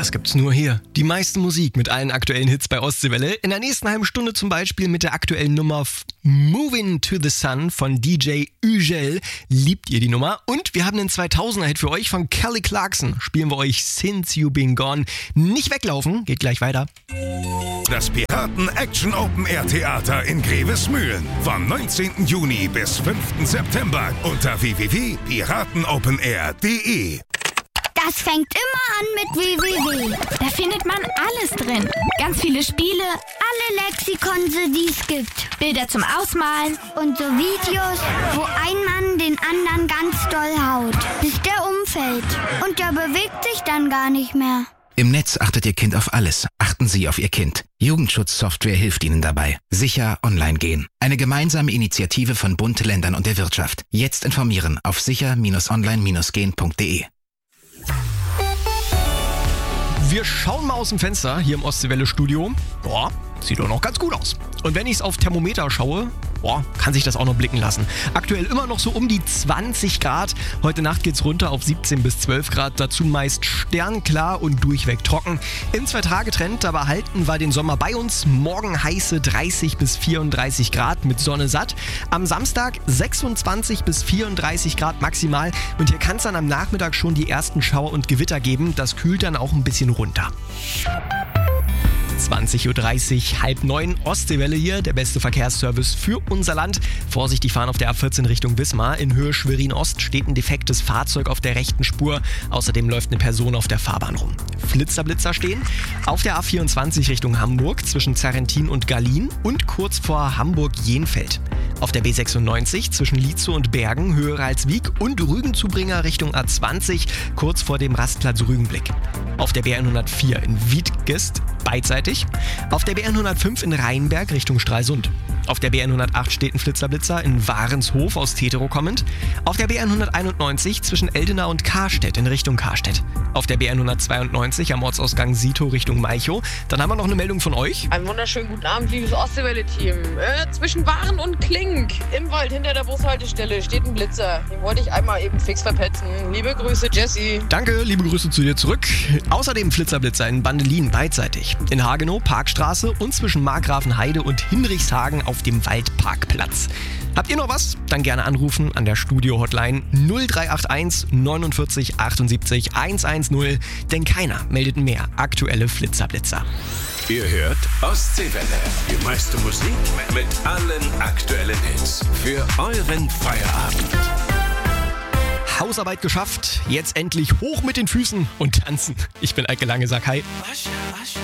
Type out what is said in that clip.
Das gibt's nur hier. Die meiste Musik mit allen aktuellen Hits bei Ostseewelle. In der nächsten halben Stunde zum Beispiel mit der aktuellen Nummer Moving to the Sun von DJ Ugel. Liebt ihr die Nummer? Und wir haben einen 2000er-Hit für euch von Kelly Clarkson. Spielen wir euch Since You Been Gone. Nicht weglaufen, geht gleich weiter. Das Piraten Action Open Air Theater in Grevesmühlen. Vom 19. Juni bis 5. September unter www.piratenopenair.de. Das fängt immer an mit www. Da findet man alles drin. Ganz viele Spiele, Alle Lexikon, die es gibt. Bilder zum Ausmalen. Und so Videos, wo ein Mann den anderen ganz doll haut, bis der umfällt. Und der bewegt sich dann gar nicht mehr. Im Netz achtet Ihr Kind auf alles. Achten Sie auf Ihr Kind. Jugendschutzsoftware hilft Ihnen dabei. Sicher online gehen. Eine gemeinsame Initiative von Bund, Ländern und der Wirtschaft. Jetzt informieren auf sicher-online-gehen.de. Wir schauen mal aus dem Fenster hier im Ostseewelle-Studio. Boah, sieht doch noch ganz gut aus. Und wenn ich es auf Thermometer schaue, kann sich das auch noch blicken lassen. Aktuell immer noch so um die 20 Grad. Heute Nacht geht's runter auf 17 bis 12 Grad. Dazu meist sternklar und durchweg trocken. Im 2-Tage-Trend, da behalten wir den Sommer bei uns. Morgen heiße 30 bis 34 Grad mit Sonne satt. Am Samstag 26 bis 34 Grad maximal. Und hier kann es dann am Nachmittag schon die ersten Schauer und Gewitter geben. Das kühlt dann auch ein bisschen runter. 20.30 Uhr, 8:30, Ostseewelle hier, der beste Verkehrsservice für unser Land. Vorsichtig fahren auf der A14 Richtung Wismar. In Höhe Schwerin-Ost steht ein defektes Fahrzeug auf der rechten Spur. Außerdem läuft eine Person auf der Fahrbahn rum. Blitzer stehen. Auf der A24 Richtung Hamburg zwischen Zarrentin und Gallien und kurz vor Hamburg-Jenfeld. Auf der B96 zwischen Lietzow und Bergen, Höhe Ralswiek und Rügenzubringer Richtung A20, kurz vor dem Rastplatz Rügenblick. Auf der BR104 in Wiedgest, beidseitig. Auf der BR105 in Rheinberg Richtung Stralsund. Auf der BR108 steht ein Flitzer in Warenshof aus Tetero kommend. Auf der BR191 zwischen Eldena und Karstedt in Richtung Karstedt. Auf der BR192 am Ortsausgang Sito Richtung Malchow. Dann haben wir noch eine Meldung von euch. Einen wunderschönen guten Abend, liebes Ostseewelle-Team. Zwischen Waren und Klink im Wald hinter der Bushaltestelle steht ein Blitzer. Den wollte ich einmal eben fix verpetzen. Liebe Grüße, Jessie. Danke, liebe Grüße zu dir zurück. Außerdem Flitzer in Bandelin beidseitig. In Hagenow, Parkstraße und zwischen Markgrafenheide und Hinrichshagen auf dem Waldparkplatz. Habt ihr noch was? Dann gerne anrufen an der Studio-Hotline 0381 49 78 110, denn keiner meldet mehr aktuelle Flitzer. Ihr hört Ostseewelle. Die meiste Musik mit allen aktuellen Hits. Für euren Feierabend. Hausarbeit geschafft. Jetzt endlich hoch mit den Füßen und tanzen. Ich bin Eike Lange, sag hi.